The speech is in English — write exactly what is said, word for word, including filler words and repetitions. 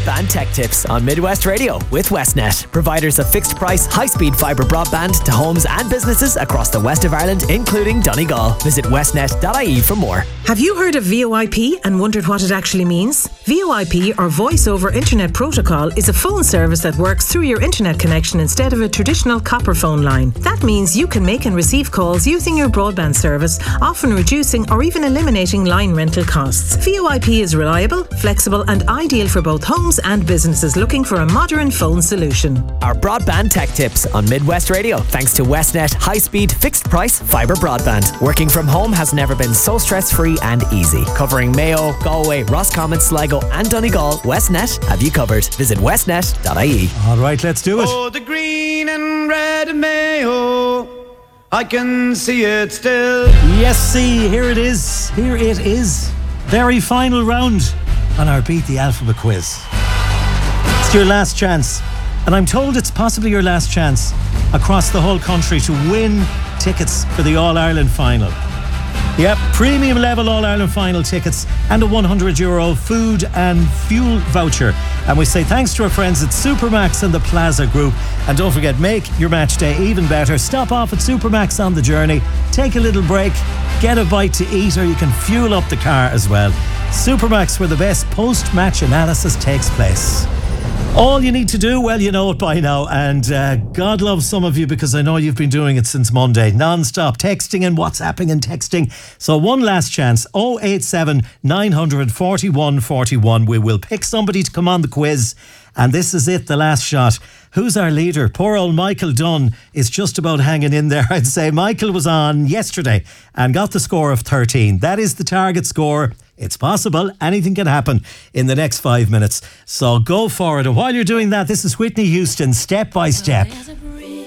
Broadband Tech Tips on Midwest Radio with Westnet, providers of fixed price, high speed fibre broadband to homes and businesses across the west of Ireland, including Donegal. Visit westnet dot I E for more. Have you heard of V O I P and wondered what it actually means? V O I P, or Voice over Internet Protocol, is a phone service that works through your internet connection instead of a traditional copper phone line. That means you can make and receive calls using your broadband service, often reducing or even eliminating line rental costs. V O I P is reliable, flexible and ideal for both homes and businesses looking for a modern phone solution. Our Broadband Tech Tips on Midwest Radio, thanks to Westnet high-speed, fixed-price fibre broadband. Working from home has never been so stress-free and easy. Covering Mayo, Galway, Roscommon, Sligo and Donegal, Westnet have you covered. Visit westnet dot I E. All right, let's do it. Oh, the green and red of Mayo, I can see it still. Yes, see, here it is. Here it is. Very final round on our Beat the Alphabet quiz. It's your last chance, and I'm told it's possibly your last chance across the whole country to win tickets for the All-Ireland final. Yep, premium level All-Ireland final tickets and a one hundred euro food and fuel voucher. And we say thanks to our friends at Supermax and the Plaza Group. And don't forget, make your match day even better. Stop off at Supermax on the journey, take a little break, get a bite to eat, or you can fuel up the car as well. Supermax, where the best post-match analysis takes place. All you need to do, well, you know it by now, and uh, God loves some of you, because I know you've been doing it since Monday, non-stop texting and WhatsApping and texting. So one last chance, oh eight seven, nine hundred, forty-one forty-one. We will pick somebody to come on the quiz, and this is it, the last shot. Who's our leader? Poor old Michael Dunn is just about hanging in there, I'd say. Michael was on yesterday and got the score of thirteen. That is the target score. It's possible. Anything can happen in the next five minutes. So go for it. And while you're doing that, this is Whitney Houston, Step by Step.